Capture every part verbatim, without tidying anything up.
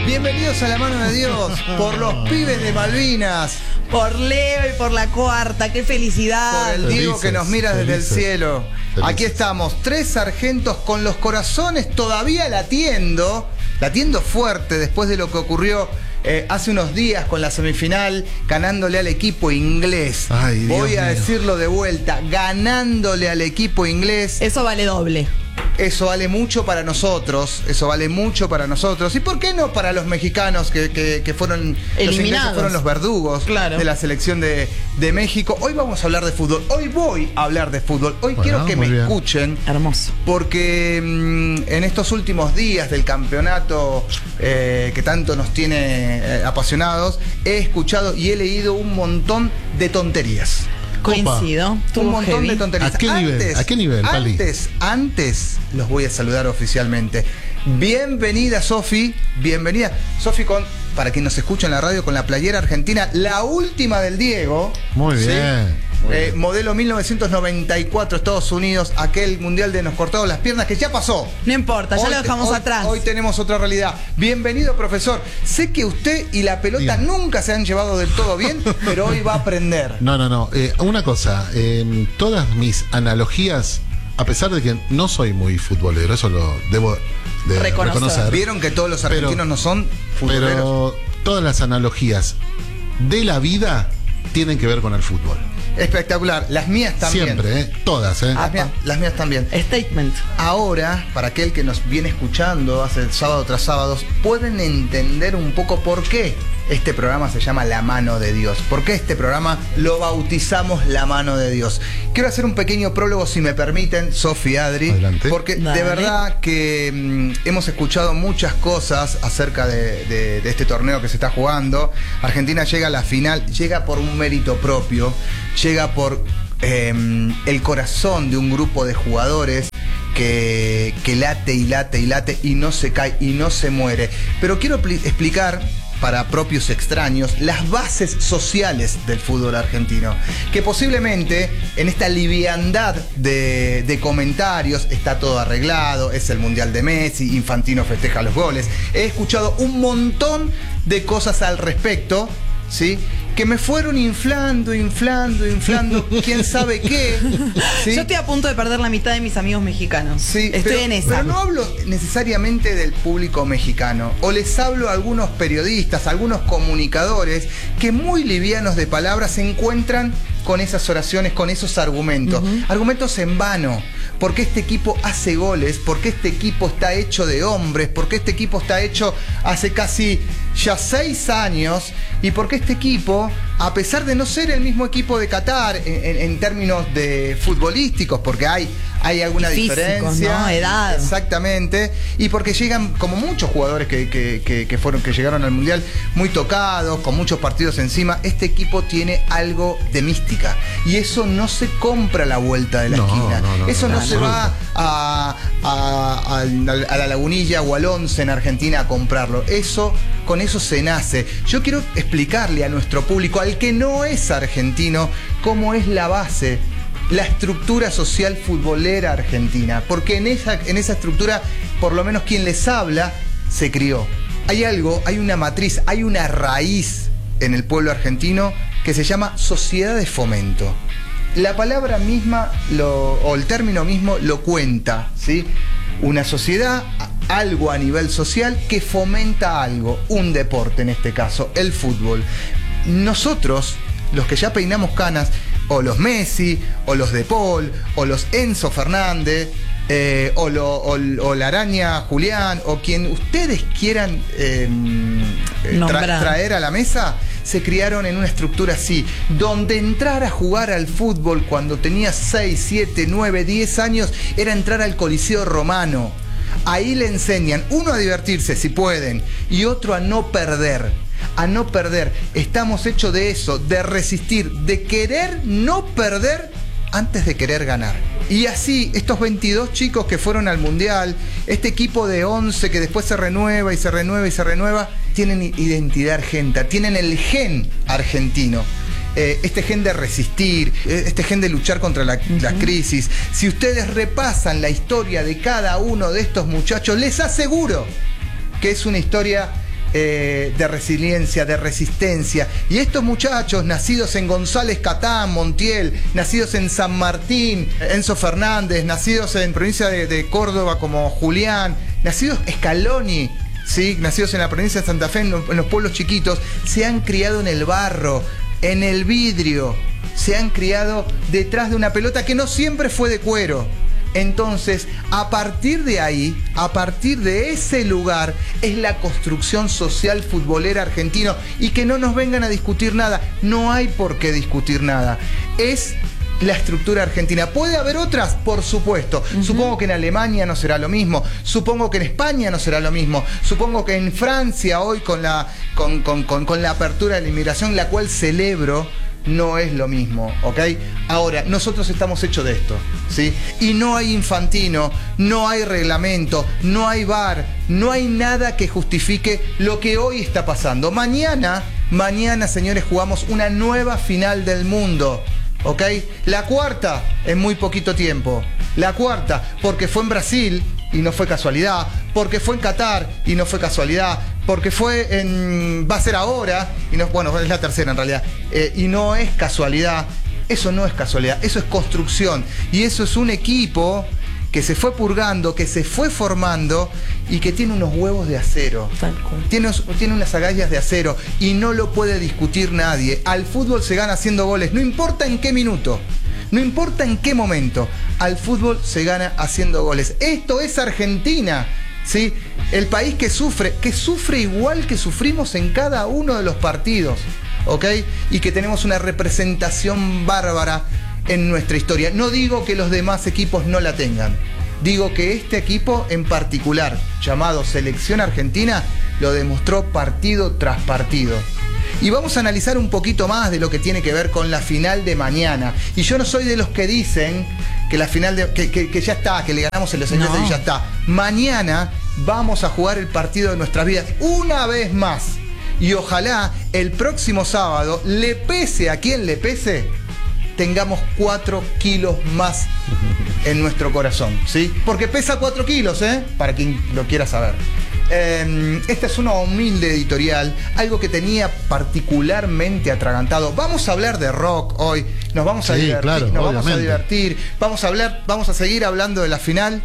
Bienvenidos a la mano de Dios, por los pibes de Malvinas, por Leo y por la cuarta, qué felicidad. por el Diego Felices, que nos mira desde felices, el cielo. felices. Aquí estamos, tres sargentos con los corazones todavía latiendo, latiendo fuerte después de lo que ocurrió eh, hace unos días con la semifinal, ganándole al equipo inglés. Ay, Dios Voy a mío. decirlo de vuelta, ganándole al equipo inglés. Eso vale doble. Eso vale mucho para nosotros, eso vale mucho para nosotros. ¿Y por qué no para los mexicanos que, que, que fueron los ingleses, Eliminados. fueron los verdugos Claro. de la selección de, de México? Hoy vamos a hablar de fútbol, hoy voy a hablar de fútbol, hoy Bueno, quiero que me muy bien. escuchen. Hermoso. Porque mmm, en estos últimos días del campeonato eh, que tanto nos tiene eh, apasionados, he escuchado y he leído un montón de tonterías. Coincido. Un Estuvo montón heavy. de tonterías. ¿A qué nivel? ¿A qué nivel, Pali? Antes, antes los voy a saludar oficialmente. Bienvenida, Sofi. Bienvenida. Sofi, con, para quien nos escucha en la radio, con la playera argentina, la última del Diego. Muy ¿sí? bien. Muy Eh, bien. modelo mil novecientos noventa y cuatro, Estados Unidos, aquel mundial de nos cortados las piernas que ya pasó. No importa, ya Hoy lo te- dejamos hoy- atrás. Hoy tenemos otra realidad. Bienvenido, profesor. Sé que usted y la pelota Bien. nunca se han llevado del todo bien, pero hoy va a aprender. No, no, no. Eh, una cosa, eh, todas mis analogías, a pesar de que no soy muy futbolero, eso lo debo de Reconocer. reconocer. Vieron que todos los argentinos Pero- no son futboleros. Pero todas las analogías de la vida tienen que ver con el fútbol. Espectacular. Las mías también. Siempre, ¿eh? Todas, ¿eh? Las mías, las mías también. Statement. Ahora, para aquel que nos viene escuchando hace sábado tras sábado, pueden entender un poco por qué este programa se llama La Mano de Dios. ¿Por qué este programa lo bautizamos La Mano de Dios? Quiero hacer un pequeño prólogo, si me permiten, Sofi, Adri. Adelante. Porque Dale. de verdad que mm, hemos escuchado muchas cosas acerca de, de- de este torneo que se está jugando. Argentina llega a la final, llega por un mérito propio, llega por eh, el corazón de un grupo de jugadores que, que late y late y late y no se cae y no se muere. Pero quiero pli- explicar para propios extraños las bases sociales del fútbol argentino, que posiblemente en esta liviandad de, de comentarios está todo arreglado, es el Mundial de Messi, Infantino festeja los goles. He escuchado un montón de cosas al respecto, ¿sí? Que me fueron inflando, inflando, inflando, quién sabe qué. ¿sí? Yo estoy a punto de perder la mitad de mis amigos mexicanos. Sí, Estoy pero, en esa. pero no hablo necesariamente del público mexicano. O les hablo a algunos periodistas, a algunos comunicadores que muy livianos de palabras se encuentran con esas oraciones, con esos argumentos. Uh-huh. Argumentos en vano. Porque este equipo hace goles, porque este equipo está hecho de hombres, porque este equipo está hecho hace casi ya seis años, y porque este equipo, a pesar de no ser el mismo equipo de Qatar en, en- en términos de futbolísticos, porque hay, hay alguna Y físicos, diferencia. ¿no? Edad. Exactamente. Y porque llegan, como muchos jugadores que, que- que- que fueron, que llegaron al Mundial, muy tocados, con muchos partidos encima, este equipo tiene algo de mística. Y eso no se compra a la vuelta de la No, esquina. no, no, eso no, no, se no. va a, a- a- a la Lagunilla o al Once en Argentina a comprarlo. Eso, con eso se nace. Yo quiero explicarle a nuestro público, al que no es argentino, cómo es la base, la estructura social futbolera argentina. Porque en esa, en esa estructura, por lo menos quien les habla, se crió. Hay algo, hay una matriz, hay una raíz en el pueblo argentino que se llama sociedad de fomento. La palabra misma, lo, o el término mismo, lo cuenta, ¿sí? Una sociedad, a- algo a nivel social que fomenta algo, un deporte en este caso, el fútbol. Nosotros, los que ya peinamos canas, o los Messi, o los De Paul, o los Enzo Fernández, eh, o, lo- o- o la araña Julián, o quien ustedes quieran eh, tra- Nombrar. traer a la mesa, se criaron en una estructura así, donde entrar a jugar al fútbol cuando tenías seis, siete, nueve, diez años era entrar al Coliseo Romano. Ahí le enseñan, uno a divertirse si pueden, y otro a no perder. A no perder. Estamos hechos de eso, de resistir, de querer no perder antes de querer ganar. Y así, estos veintidós chicos que fueron al Mundial, este equipo de once que después se renueva y se renueva y se renueva, tienen identidad argenta, tienen el gen argentino. Eh, este gen de resistir, eh, este gen de luchar contra la, uh-huh. la crisis. Si ustedes repasan la historia de cada uno de estos muchachos, les aseguro que es una historia eh, de resiliencia, de resistencia. Y estos muchachos, nacidos en González Catán, Montiel, nacidos en San Martín, Enzo Fernández, nacidos en provincia de, de Córdoba como Julián, nacidos Scaloni, ¿sí? Nacidos en la provincia de Santa Fe, en, en los pueblos chiquitos, se han criado en el barro, en el vidrio, se han criado detrás de una pelota que no siempre fue de cuero. Entonces, a partir de ahí, a partir de ese lugar, es la construcción social futbolera argentina. Y que no nos vengan a discutir nada. No hay por qué discutir nada. Es la estructura argentina. ¿Puede haber otras? Por supuesto. Uh-huh. Supongo que en Alemania no será lo mismo. Supongo que en España no será lo mismo. Supongo que en Francia hoy con la, con, con, con, con la apertura de la inmigración, la cual celebro, no es lo mismo, ¿ok? Ahora, nosotros estamos hechos de esto, ¿sí? Y no hay Infantino, no hay reglamento, no hay V A R, no hay nada que justifique lo que hoy está pasando. Mañana, mañana, señores, jugamos una nueva final del mundo, ¿ok? La cuarta en muy poquito tiempo. La cuarta, porque fue en Brasil y no fue casualidad, porque fue en Qatar y no fue casualidad, porque fue en... va a ser ahora, y no, bueno, es la tercera en realidad, eh, y no es casualidad. Eso no es casualidad, eso es construcción. Y eso es un equipo que se fue purgando, que se fue formando y que tiene unos huevos de acero. Tiene, tiene unas agallas de acero y no lo puede discutir nadie. Al fútbol se gana haciendo goles, no importa en qué minuto. No importa en qué momento, al fútbol se gana haciendo goles. Esto es Argentina, ¿sí? El país que sufre, que sufre igual que sufrimos en cada uno de los partidos, ¿ok? Y que tenemos una representación bárbara en nuestra historia. No digo que los demás equipos no la tengan. Digo que este equipo en particular, llamado Selección Argentina, lo demostró partido tras partido. Y vamos a analizar un poquito más de lo que tiene que ver con la final de mañana. Y yo no soy de los que dicen que la final de, que, que, que ya está, que le ganamos en los años no. y ya está. Mañana vamos a jugar el partido de nuestras vidas una vez más. Y ojalá el próximo sábado, le pese a quien le pese, tengamos cuatro kilos más en nuestro corazón, ¿sí? Porque pesa cuatro kilos, ¿eh? Para quien lo quiera saber. Eh, esta es una humilde editorial, algo que tenía particularmente atragantado. Vamos a hablar de rock hoy, nos vamos a sí, divertir, claro, nos vamos a divertir, vamos a hablar, vamos a seguir hablando de la final,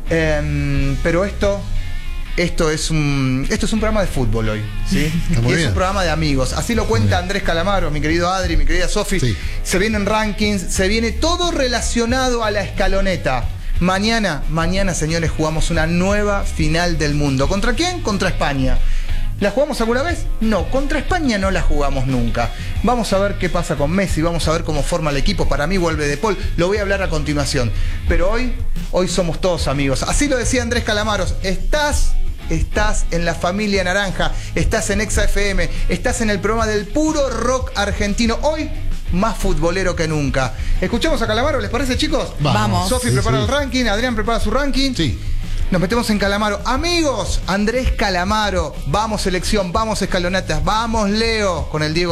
eh, pero esto, esto es un, esto es un programa de fútbol hoy, ¿sí? Y es un programa de amigos. Así lo cuenta Andrés Calamaro, mi querido Adri, mi querida Sofi. Sí. Se vienen rankings, se viene todo relacionado a la escaloneta. Mañana, mañana, señores, jugamos una nueva final del mundo. ¿Contra quién? Contra España. ¿La jugamos alguna vez? No, contra España no la jugamos nunca. Vamos a ver qué pasa con Messi, vamos a ver cómo forma el equipo. Para mí vuelve De Paul, lo voy a hablar a continuación. Pero hoy, hoy somos todos amigos. Así lo decía Andrés Calamaros. Estás... Estás en la familia naranja, estás en Exa F M, estás en el programa del puro rock argentino. Hoy, más futbolero que nunca. Escuchamos a Calamaro, ¿les parece, chicos? Vamos. Sofi sí, prepara sí. el ranking, Adrián prepara su ranking. Sí. Nos metemos en Calamaro. Amigos, Andrés Calamaro. Vamos selección, vamos escalonetas, vamos Leo con el Diego.